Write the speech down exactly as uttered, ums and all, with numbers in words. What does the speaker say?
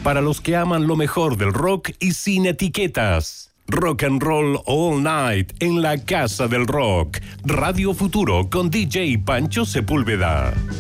para los que aman lo mejor del rock y sin etiquetas. Rock and Roll All Night en la Casa del Rock. Radio Futuro con D J Pancho Sepúlveda.